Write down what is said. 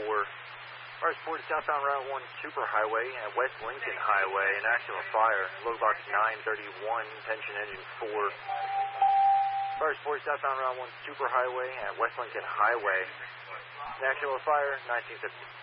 Fire support southbound Route 1 Superhighway at West Lincoln Highway. An accident with fire. Load box 931, tension engine 4. Fire support southbound Route 1 Superhighway at West Lincoln Highway. An accident with fire, 1950.